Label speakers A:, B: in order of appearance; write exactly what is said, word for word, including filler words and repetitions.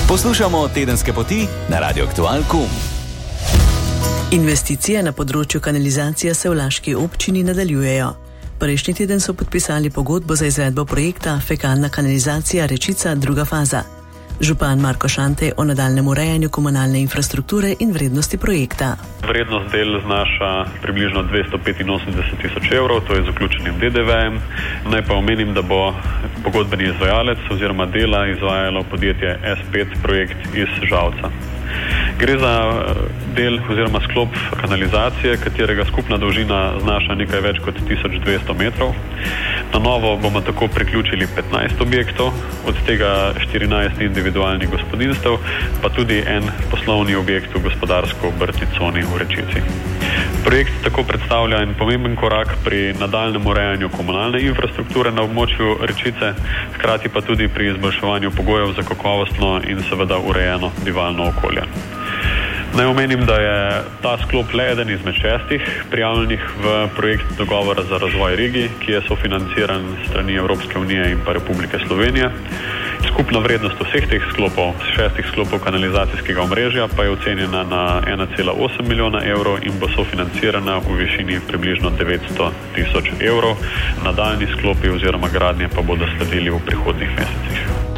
A: Poslušamo Tedenske poti na Radio Aktual pika com.
B: Investicije na področju kanalizacije se v Laški občini nadaljujejo. Prejšnji teden so podpisali pogodbo za izvedbo projekta Fekalna kanalizacija Rečica druga faza. Župan Marko Šantej o nadaljnjem urejanju komunalne infrastrukture in vrednosti projekta.
C: Vrednost del znaša približno dvesto petinosemdeset tisoč evrov, to je z vključenim D D V-jem. Naj pa omenim, da bo pogodbeni izvajalec oziroma dela izvajalo podjetje S pet projekt iz Žalca. Gre za del oziroma sklop kanalizacije, katerega skupna dolžina znaša nekaj več kot tisoč dvesto metrov. Na novo bomo tako priključili petnajst objektov, od tega štirinajst individualnih gospodinjstev, pa tudi en poslovni objekt v gospodarsko-obrtni coni v Rečici. Projekt tako predstavlja en pomemben korak pri nadaljnjem urejanju komunalne infrastrukture na območju Rečice, hkrati pa tudi pri izboljševanju pogojev za kakovostno in seveda urejeno bivalno okolje. Naj omenim, da je ta sklop le eden izmed šestih prijavljenih v projekt dogovora za razvoj regij, ki je sofinanciran strani Evropske unije in pa Republike Slovenije. Skupna vrednost vseh teh sklopov, šestih sklopov kanalizacijskega omrežja, pa je ocenjena na ena cela osem milijona evrov in bo sofinancirana v višini približno devetsto tisoč evrov. Nadaljnji sklopi oziroma gradnje pa bodo sledili v prihodnjih mesecih.